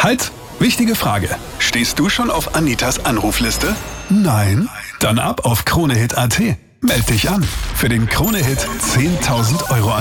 Halt! Wichtige Frage. Stehst du schon auf Anitas Anrufliste? Nein? Dann ab auf KroneHit.at. Meld dich an für den KroneHit 10.000 €